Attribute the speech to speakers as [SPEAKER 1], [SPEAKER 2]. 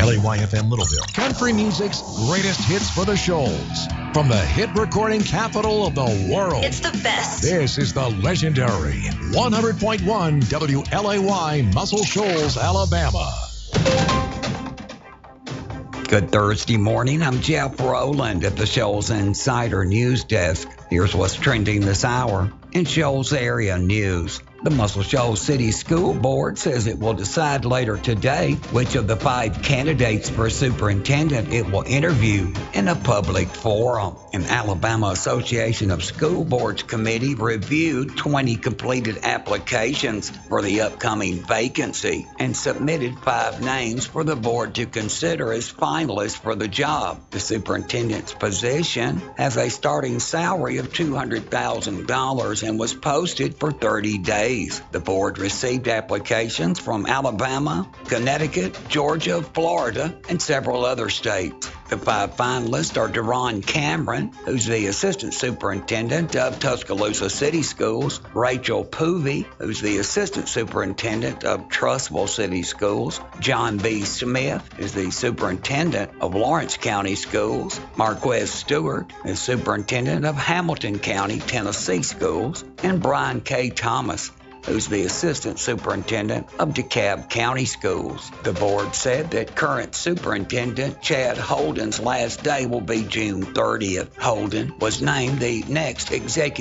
[SPEAKER 1] LAYFM Littleville, country music's greatest hits for the Shoals. From the hit recording capital of the world.
[SPEAKER 2] It's the best.
[SPEAKER 1] This is the legendary 100.1 WLAY Muscle Shoals, Alabama.
[SPEAKER 3] Good Thursday morning. I'm Jeff Rowland at the Shoals Insider News Desk. Here's what's trending this hour in Shoals area news. The Muscle Shoals City School Board says it will decide later today which of the 5 candidates for superintendent it will interview in a public forum. An Alabama Association of School Boards committee reviewed 20 completed applications for the upcoming vacancy and submitted 5 names for the board to consider as finalists for the job. The superintendent's position has a starting salary of $200,000 and was posted for 30 days. The board received applications from Alabama, Connecticut, Georgia, Florida, and several other states. The 5 finalists are Deron Cameron, who's the assistant superintendent of Tuscaloosa City Schools, Rachel Poovey, who's the assistant superintendent of Trussville City Schools, John B. Smith is the superintendent of Lawrence County Schools, Marquez Stewart is superintendent of Hamilton County, Tennessee Schools, and Brian K. Thomas, who's the assistant superintendent of DeKalb County Schools. The board said that current superintendent Chad Holden's last day will be June 30th. Holden was named the next executive